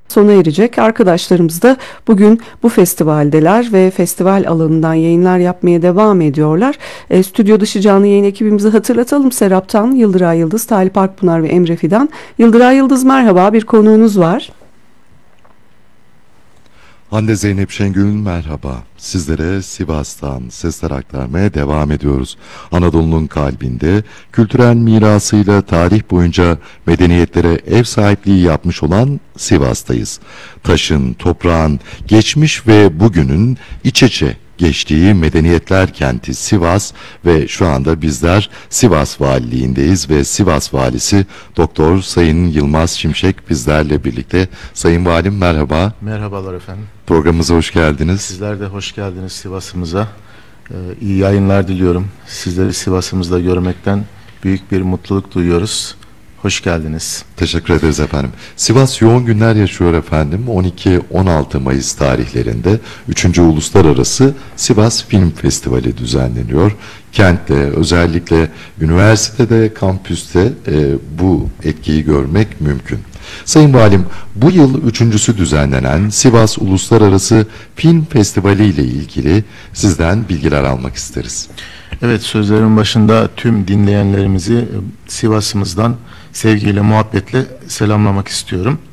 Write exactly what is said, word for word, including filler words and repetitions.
sona erecek. Arkadaşlarımız da bugün bu festivaldeler ve festival alanından yayınlar yapmaya devam ediyorlar. E, stüdyo dışı canlı yayın ekibimizi hatırlatalım. Serap Tan, Yıldıray Yıldız, Talip Akpınar ve Emre Fidan. Yıldıray Yıldız merhaba, bir konuğunuz var. Hande Zeynep Şengül merhaba. Sizlere Sivas'tan sesler aktarmaya devam ediyoruz. Anadolu'nun kalbinde kültürel mirasıyla tarih boyunca medeniyetlere ev sahipliği yapmış olan Sivas'tayız. Taşın, toprağın, geçmiş ve bugünün iç içe geçtiği medeniyetler kenti Sivas ve şu anda bizler Sivas Valiliğindeyiz ve Sivas Valisi Doktor Sayın Yılmaz Şimşek bizlerle birlikte. Sayın Valim merhaba. Merhabalar efendim. Programımıza hoş geldiniz. Sizler de hoş geldiniz Sivas'ımıza. Ee, iyi yayınlar diliyorum. Sizleri Sivas'ımızda görmekten büyük bir mutluluk duyuyoruz. Hoş geldiniz. Teşekkür ederiz efendim. Sivas yoğun günler yaşıyor efendim. on iki on altı Mayıs tarihlerinde üçüncü Uluslararası Sivas Film Festivali düzenleniyor. Kentte, özellikle üniversitede, kampüste e, bu etkiyi görmek mümkün. Sayın Valim, bu yıl üçüncüsü düzenlenen Sivas Uluslararası Film Festivali ile ilgili sizden bilgiler almak isteriz. Evet, sözlerimin başında tüm dinleyenlerimizi Sivas'ımızdan sevgiyle, muhabbetle selamlamak istiyorum.